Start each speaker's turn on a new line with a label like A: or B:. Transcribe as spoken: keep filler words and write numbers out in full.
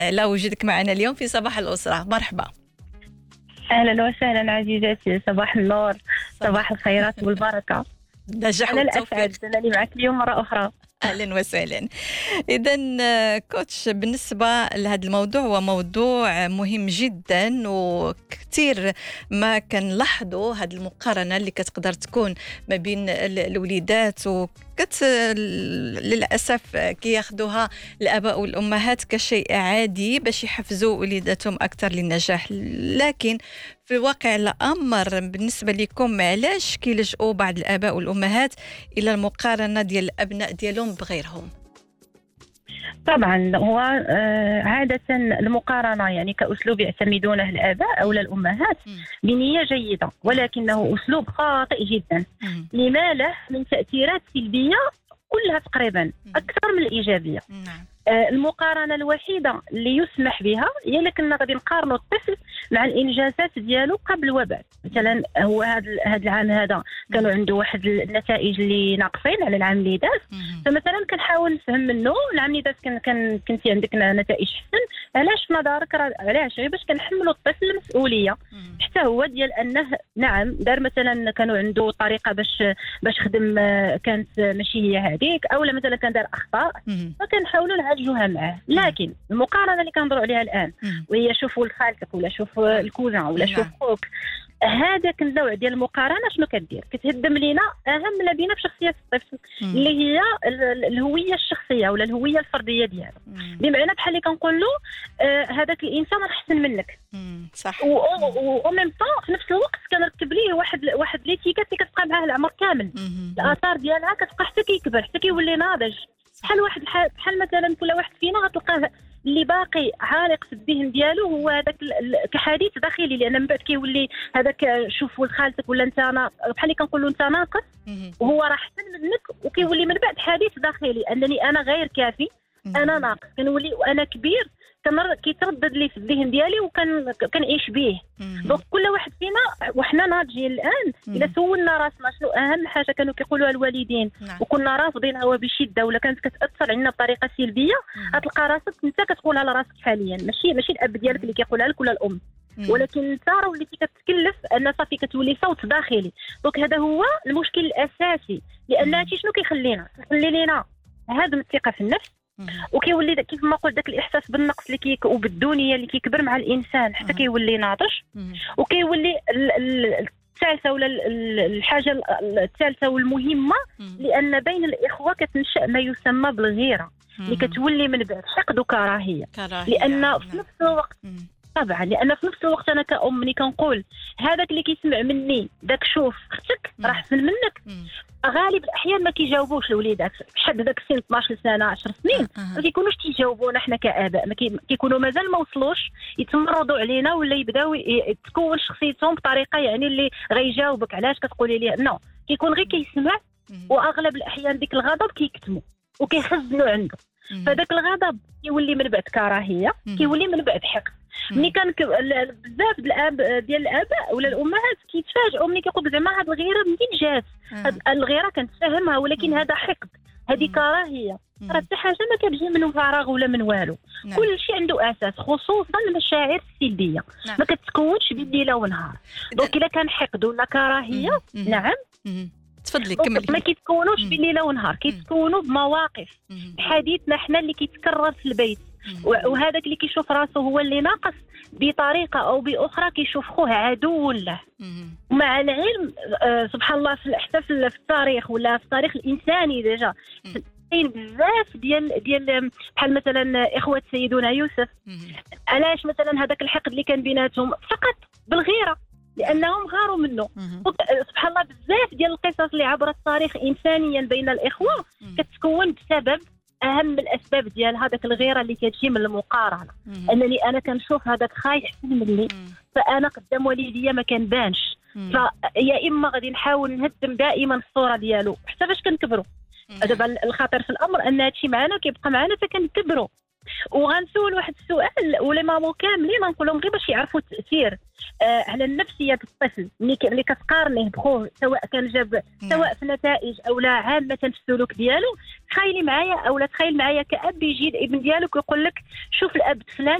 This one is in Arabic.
A: على وجودك معنا اليوم في صباح الأسرة. مرحبا.
B: أهلا وسهلا عزيزاتي، صباح النور، صباح الخيرات والبركة.
A: نجاح
B: أنا
A: والتوفيق.
B: الأسعد أنني معك اليوم مرة أخرى.
A: أهلا وسهلا. إذا كوتش، بالنسبة لهذا الموضوع هو موضوع مهم جدا، وكثير ما كنلاحظوا هذه المقارنة اللي كتقدر تكون ما بين الوليدات، وكت للأسف كياخذوها الآباء والأمهات كشيء عادي باش يحفزوا وليداتهم أكثر للنجاح. لكن في واقع الأمر بالنسبة لكم، علاش كيلجؤوا بعض الآباء والأمهات إلى المقارنة ديال الأبناء ديالهم بغيرهم؟
B: طبعا هو عادة المقارنة يعني كأسلوب يعتمدونه الآباء أو الأمهات بنية جيدة، ولكنه أسلوب خاطئ جدا لما له من تأثيرات سلبية كلها تقريبا أكثر من الإيجابية. المقارنة الوحيدة اللي يسمح بها هي اللي كنا غادي نقارنوا الطفل مع الإنجازات ديالو قبل وبعد. مثلا هو هذا هذا العام هذا كانوا عنده واحد النتائج اللي ناقصين على العام اللي داز، فمثلا كنحاول نفهم منه العام اللي داز كان كان كنتي عندك نتائج حسن، علاش في نظرك علاش؟ غير باش كنحملوا الطفل المسؤولية حتى هو ديال أنه نعم دار مثلا كانوا عنده طريقة باش باش خدم كانت ماشي هي هذيك، أو مثلا كان دار أخطاء فكنحاولوا نعالجوها معاه. لكن المقارنة اللي كنهضروا عليها الآن وهي شوف ولد خالتك ولا شوف الكوزان ولا شوف خوك، هذاك النوع ديال المقارنه شنو كدير؟ كتهدم لينا اهم ما بينا في شخصيه الطفل اللي هي الهويه الشخصيه ولا الهويه الفرديه ديالو. بمعنى بحال اللي كنقول له آه هذاك الانسان راه احسن منك،
A: صح،
B: و ميم طون في نفس الوقت كنركب ليه واحد واحد ليتيكات اللي كتبقى معاه العمر كامل، الاثار ديالها كتبقى حتى كيكبر حتى كيولي ناضج. بحال واحد بحال مثلا كل واحد فينا غتلقاه اللي باقي عالق في الذهن ديالو هو هذاك كحديث داخلي، لان من بعد كيولي هذاك شوف ولد خالتك ولا انت بحال اللي كنقولوا انت ناقص وهو راه احسن منك، وكيولي من بعد حديث داخلي انني انا غير كافي، انا ناقص، كنولي وانا كبير كيتردد لي في الذهن ديالي وكان كنعيش به. دونك كل واحد فينا وحنا ناضجين الان الا سولنا راسنا شنو اهم حاجه كانوا كيقولوها الوالدين وكنا رافضينها وبشده ولا كانت كتاثر علينا بطريقه سلبيه، غتلقى راسك انت كتقولها لراسك حاليا، ماشي ماشي الاب ديالك اللي كيقولها لك ولا الام، ولكن انت راه وليتي كتكلف ان صافي كتولي صوت داخلي. دونك هذا هو المشكل الاساسي، لان هادشي شنو كيخلينا كيخلي لينا هذا الثقه في النفس، وكيولي كيف ما قلت داك الاحساس بالنقص اللي كيك وبالدونيه اللي كيكبر مع الانسان حتى كيولي ناضج، وكيولي الثالثه ولا الحاجه الثالثه والمهمه لان بين الاخوه كتنشا ما يسمى بالغيره اللي كتولي من بعد حقد وكراهيه، لان في نفس الوقت طبعا لان في نفس الوقت انا كأم ملي كنقول هذاك اللي كيسمع مني داك شوف اختك راه احسن منك، غالب الاحيان ما كيجاوبوش الوليدات حد داك السن اثناش سنه عشر سنين ما كيكونوش تيجاوبونا حنا كآباء، ما كيكونوا مازال ما وصلوش يتمردوا علينا ولا يبداو تكون شخصيتهم بطريقه يعني اللي غيجاوبك علاش كتقولي لي نو، كيكون غير كيسمع، واغلب الاحيان ديك الغضب كيكتموا وكيخزنوا عنده، فداك الغضب كيولي من بعد كراهيه، كيولي من بعد حقد. ملي كان بزاف الاب ديال الاباء ولا الامهات كيتفاجئوا ملي كيقول زعما هاد الغيره منين جات، هاد الغيره كنتفاهمها ولكن هذا حقد، هذه كراهيه، راه حتى حاجه ما كتجي من فراغ ولا من والو، كل شيء عنده اساس، خصوصا المشاعر السلبيه ما كتكونش بالليله ونهار. دونك الا كان حقد ولا كراهيه نعم
A: تفضلي كملي،
B: ما كيتكونوش بالليله ونهار، كيتكونوا بمواقف حديثنا حنا اللي كيتكرر في البيت، وهذاك اللي كيشوف راسه هو اللي ناقص بطريقه او باخرى كيشوف خوه عدو له. ومع العلم آه سبحان الله حتى في التاريخ ولا في التاريخ الانساني ديجا كاين بزاف ديال ديال بحال مثلا اخوه سيدنا يوسف، علاش مثلا هذاك الحقد اللي كان بيناتهم فقط بالغيره لانهم غاروا منه. سبحان الله بزاف ديال القصص اللي عبر التاريخ انسانيا بين الاخوه كتكون بسبب اهم الاسباب ديال هذاك الغيره اللي كتجي من المقارنه، انني انا كنشوف هذاك خايف احسن مني فانا قدام والديا ما كنبانش، فيا اما غادي نحاول نهدم دائما الصوره ديالو حتى فاش كنكبروا. دابا الخطر في الامر ان هادشي معنا كيبقى معنا حتى كنكبروا، وغنسول واحد السؤال ولي مامو كاملين نقول لهم غير باش يعرفوا التاثير آه على النفسيه الطفل ملي ملي كتقارنيه بخوه، سواء كان جاب سواء في النتائج او لا عامه في السلوك ديالو. تخيلي معايا او لا تخيل معايا كاب يجي الابن ديالك ويقول لك شوف الاب فلان